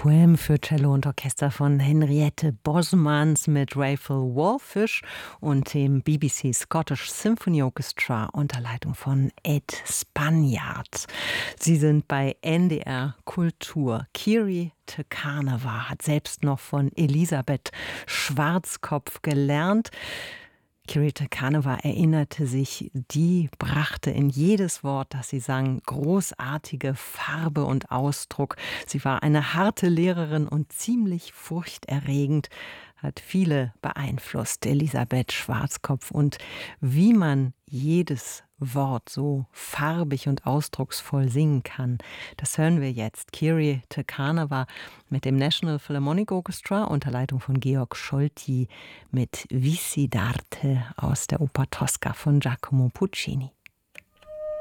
Poem für Cello und Orchester von Henriette Bosmans mit Raphael Wallfish und dem BBC Scottish Symphony Orchestra unter Leitung von Ed Spaniard. Sie sind bei NDR Kultur. Kiri te Carnava hat selbst noch von Elisabeth Schwarzkopf gelernt. Kiri te Carnava erinnerte sich, die brachte in jedes Wort, das sie sang, großartige Farbe und Ausdruck. Sie war eine harte Lehrerin und ziemlich furchterregend, hat viele beeinflusst, Elisabeth Schwarzkopf. Und wie man jedes Wort so farbig und ausdrucksvoll singen kann, das hören wir jetzt. Kiri te Carnava mit dem National Philharmonic Orchestra unter Leitung von Georg Scholti mit Vissi d'arte aus der Oper Tosca von Giacomo Puccini.